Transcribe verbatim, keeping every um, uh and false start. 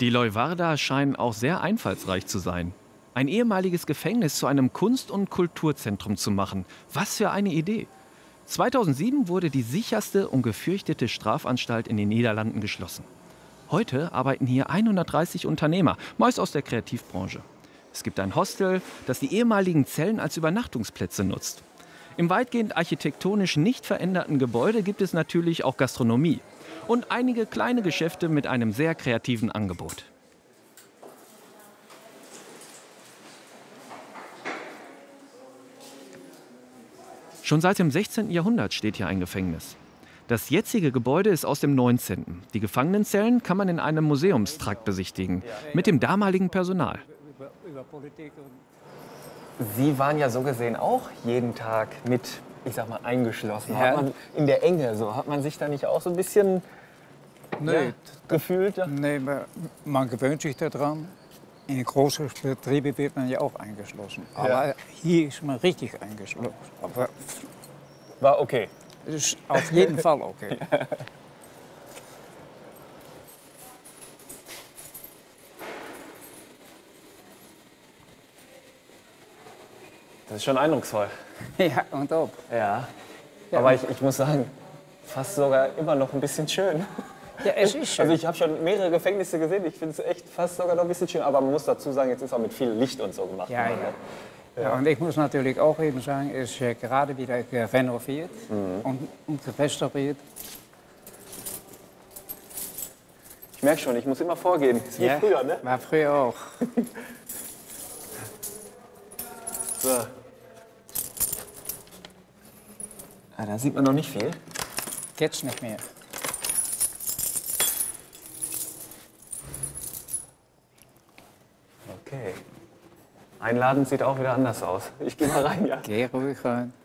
Die Leuwarder scheinen auch sehr einfallsreich zu sein. Ein ehemaliges Gefängnis zu einem Kunst- und Kulturzentrum zu machen. Was für eine Idee! zweitausendsieben wurde die sicherste und gefürchtete Strafanstalt in den Niederlanden geschlossen. Heute arbeiten hier hundertdreißig Unternehmer, meist aus der Kreativbranche. Es gibt ein Hostel, das die ehemaligen Zellen als Übernachtungsplätze nutzt. Im weitgehend architektonisch nicht veränderten Gebäude gibt es natürlich auch Gastronomie und einige kleine Geschäfte mit einem sehr kreativen Angebot. Schon seit dem sechzehnten Jahrhundert steht hier ein Gefängnis. Das jetzige Gebäude ist aus dem neunzehnten Die Gefangenenzellen kann man in einem Museumstrakt besichtigen, mit dem damaligen Personal. Sie waren ja so gesehen auch jeden Tag mit, ich sag mal, eingeschlossen. Ja. Hat man in der Enge, so hat man sich da nicht auch so ein bisschen Nee, ja, gefühlt? Ja? nee, man- man gewöhnt sich daran. In großen Betrieben wird man ja auch eingeschlossen. Aber hier ist man richtig eingeschlossen. Aber War okay. es ist auf jeden Fall okay. Das ist schon eindrucksvoll. Ja, und ob. Ja. Ja. Aber ich, ich muss sagen, fast sogar immer noch ein bisschen schön. Ja, es ist schön. Also ich habe schon mehrere Gefängnisse gesehen. Ich finde es echt fast sogar noch ein bisschen schön. Aber man muss dazu sagen, jetzt ist auch mit viel Licht und so gemacht. Ja, worden, ja. Ja, und ich muss natürlich auch eben sagen, es ist äh, gerade wieder renoviert und, und restauriert. Ich merke schon, ich muss immer vorgehen. Ist wie Ja, früher, ne? war früher auch. So. Ah, da sieht man noch nicht viel. Geht's nicht mehr. Okay. Einladend sieht auch wieder anders aus. Ich gehe mal rein, ja. Geh ruhig rein.